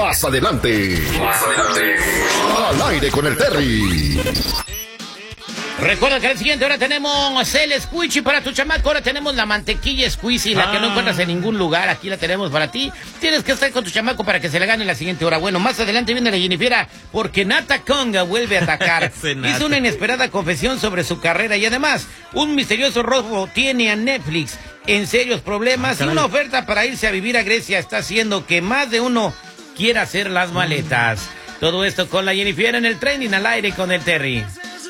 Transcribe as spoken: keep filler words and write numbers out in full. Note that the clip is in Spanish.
Más adelante. Más adelante. Al aire con el Terry. Recuerda que al siguiente hora tenemos el squishy para tu chamaco. Ahora tenemos la mantequilla squishy, la ah. que no encuentras en ningún lugar. Aquí la tenemos para ti. Tienes que estar con tu chamaco para que se le gane la siguiente hora. Bueno, más adelante viene la Jennifer porque Nata Conga vuelve a atacar. Hizo una inesperada confesión sobre su carrera y además un misterioso robo tiene a Netflix en serios problemas ah, y una oferta para irse a vivir a Grecia está haciendo que más de uno quiera hacer las maletas. Mm. Todo esto con la Jennifer en el trending al aire con el Terry.